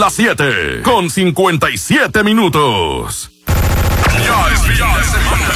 las 7 con 57 minutos. Ya es fin de semana.